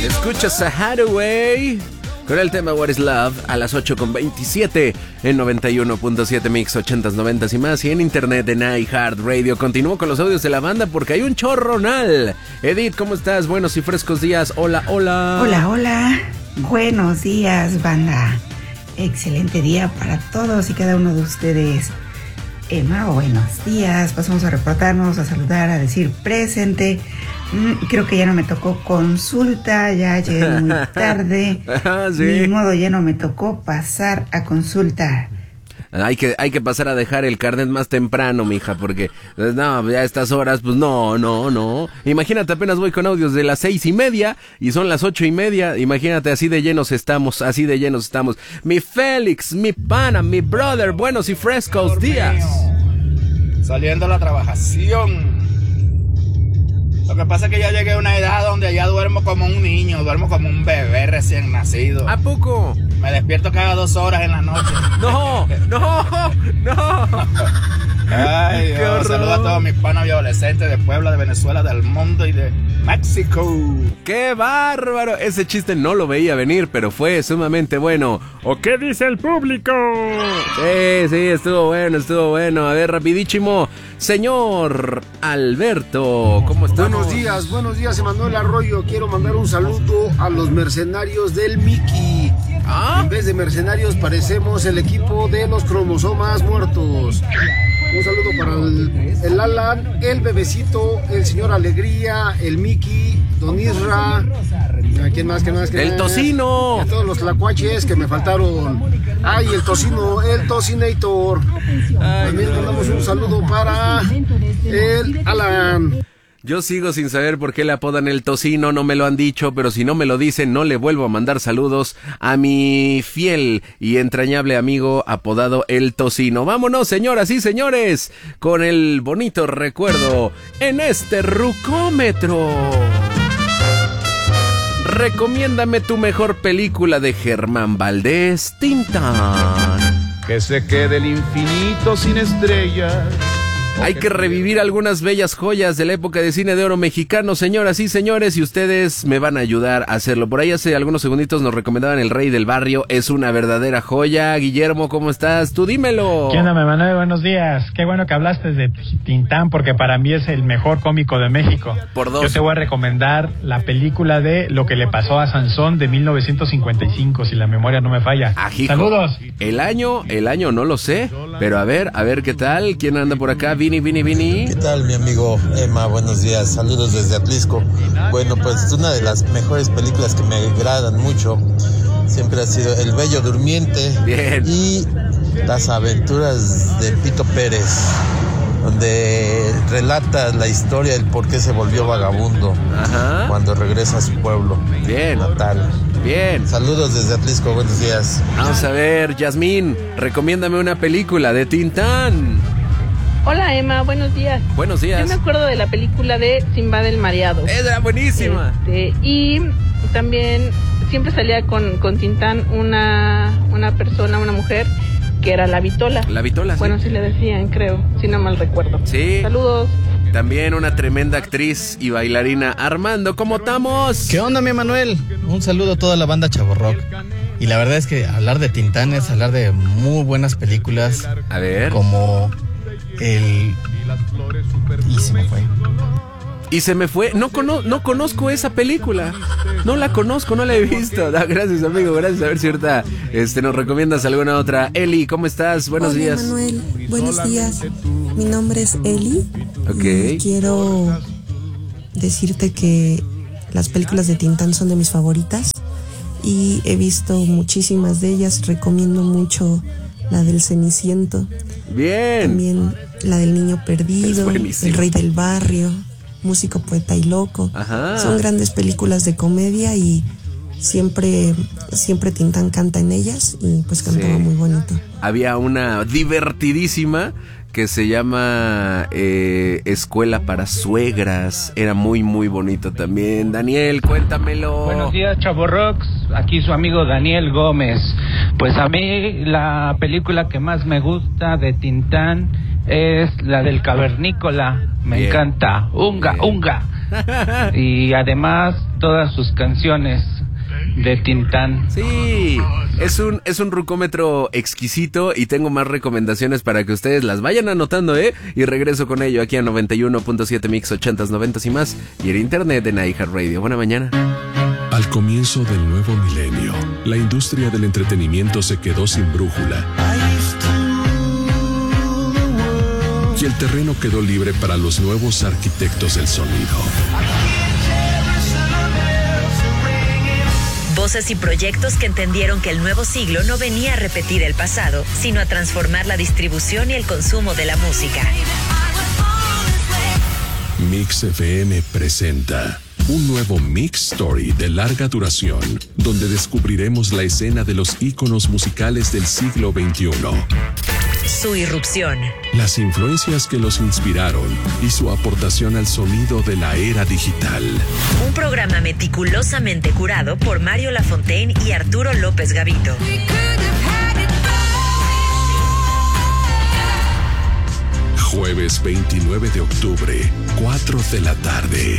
Escuchas a Hathaway con el tema What is Love a las 8:27 en 91.7 Mix 80s, 90s y más, y en internet en iHeartRadio. Continúo con los audios de la banda porque hay un chorronal. Edith, ¿cómo estás? Buenos y frescos días. Hola, hola. Hola, hola. Buenos días, banda. Excelente día para todos y cada uno de ustedes. Emma, buenos días. Pasamos a reportarnos, a saludar, a decir presente. Creo que ya no me tocó consulta, ya llegué muy tarde. Sí. Ni modo, ya no me tocó pasar a consulta. Hay que pasar a dejar el carnet más temprano, mija, porque no, ya a estas horas, pues no. Imagínate, apenas voy con audios de las 6:30 y son las 8:30. Imagínate, así de llenos estamos. Mi Félix, mi pana, mi brother, buenos y frescos días. Saliendo a la trabajación. Lo que pasa es que ya llegué a una edad donde ya duermo como un niño, duermo como un bebé recién nacido. ¿A poco? Me despierto cada 2 horas en la noche. No. Ay, Dios, saludo a todos mis panas y adolescentes de Puebla, de Venezuela, del mundo y de México. ¡Qué bárbaro! Ese chiste no lo veía venir, pero fue sumamente bueno. ¿O qué dice el público? Sí, estuvo bueno. A ver, rapidísimo. Señor Alberto, ¿cómo estás? Buenos días, Emanuel Arroyo. Quiero mandar un saludo a los mercenarios del Mickey. En vez de mercenarios parecemos el equipo de los cromosomas muertos. Un saludo para el Alan, el bebecito, el señor Alegría, el Mickey, Don Isra. ¿Quién más? El Tocino. Y a todos los tlacuaches que me faltaron. Ay, el Tocino, el Tocinator. También mandamos un saludo para el Alan. Yo sigo sin saber por qué le apodan el Tocino, no me lo han dicho, pero si no me lo dicen, no le vuelvo a mandar saludos a mi fiel y entrañable amigo apodado el Tocino. Vámonos, señoras y señores, con el bonito recuerdo en este rucómetro. Recomiéndame tu mejor película de Germán Valdés, Tintán. Que se quede el infinito sin estrellas. Hay que revivir algunas bellas joyas de la época de cine de oro mexicano, señoras y señores, y ustedes me van a ayudar a hacerlo. Por ahí hace algunos segunditos nos recomendaban El Rey del Barrio, es una verdadera joya. Guillermo, ¿cómo estás? Tú dímelo. ¿Qué onda, Manuel? Buenos días. Qué bueno que hablaste de Tintán, porque para mí es el mejor cómico de México. Por dos. Yo te voy a recomendar la película de Lo que le pasó a Sansón de 1955, si la memoria no me falla. Ajijo. Saludos. El año no lo sé, pero a ver qué tal. ¿Quién anda por acá? Vini. ¿Qué tal, mi amigo Emma? Buenos días, saludos desde Atlisco. Bueno, pues una de las mejores películas que me agradan mucho siempre ha sido El Bello Durmiente. Bien. Y Las Aventuras de Pito Pérez, donde relata la historia del por qué se volvió vagabundo. Ajá. Cuando regresa a su pueblo natal. Bien. Saludos desde Atlisco, buenos días. Vamos a ver, Yasmín, recomiéndame una película de Tintán. Hola, Emma, buenos días. Buenos días. Yo me acuerdo de la película de Sinbad el Mareado. Era buenísima. Y también siempre salía con Tintán una persona, una mujer, que era la Vitola. La Vitola, sí. Bueno, sí le decían, creo, si no mal recuerdo. Sí. Saludos. También una tremenda actriz y bailarina. Armando, ¿cómo estamos? ¿Qué onda, mi Emanuel? Un saludo a toda la banda Chavorrock. Y la verdad es que hablar de Tintán es hablar de muy buenas películas. A ver. Como Y se me fue. No conozco esa película. No la conozco, no la he visto. Gracias, amigo, gracias. A ver si ahorita nos recomiendas alguna otra. Eli, ¿cómo estás? Buenos días. Manuel, buenos días. Mi nombre es Eli. Ok. Quiero decirte que las películas de Tintán son de mis favoritas y he visto muchísimas de ellas. Recomiendo mucho la del Ceniciento. Bien. También la del Niño Perdido, El Rey del Barrio, Músico, Poeta y Loco. Ajá. Son grandes películas de comedia y siempre Tintán canta en ellas y pues cantaba muy bonito. Había una divertidísima que se llama Escuela para Suegras. Era muy, muy bonito también. Daniel, cuéntamelo. Buenos días, Chavorrocks. Aquí su amigo Daniel Gómez. Pues a mí la película que más me gusta de Tintán es la del Cavernícola. Me encanta. Unga. Y además todas sus canciones de Tintán. Sí, es un rucómetro exquisito y tengo más recomendaciones para que ustedes las vayan anotando, y regreso con ello aquí a 91.7 Mix 80s, 90s y más, y en internet en iHeartRadio. Buena mañana. Al comienzo del nuevo milenio, la industria del entretenimiento se quedó sin brújula. Y el terreno quedó libre para los nuevos arquitectos del sonido. Voces y proyectos que entendieron que el nuevo siglo no venía a repetir el pasado, sino a transformar la distribución y el consumo de la música. Mix FM presenta un nuevo Mix Story de larga duración, donde descubriremos la escena de los íconos musicales del siglo XXI. Su irrupción. Las influencias que los inspiraron y su aportación al sonido de la era digital. Un programa meticulosamente curado por Mario Lafontaine y Arturo López Gavito. Jueves 29 de octubre, 4 de la tarde.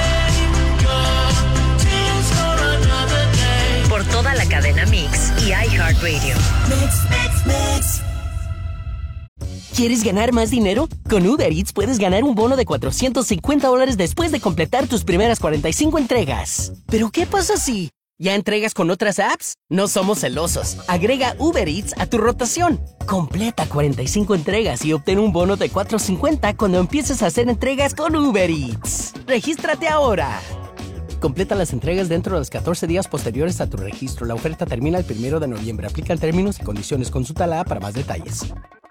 Por toda la cadena Mix y iHeartRadio. Mix. ¿Quieres ganar más dinero? Con Uber Eats puedes ganar un bono de $450 después de completar tus primeras 45 entregas. ¿Pero qué pasa si ya entregas con otras apps? No somos celosos. Agrega Uber Eats a tu rotación. Completa 45 entregas y obtén un bono de $450 cuando empieces a hacer entregas con Uber Eats. ¡Regístrate ahora! Completa las entregas dentro de los 14 días posteriores a tu registro. La oferta termina el 1 de noviembre. Aplican términos y condiciones. Consulta la app para más detalles.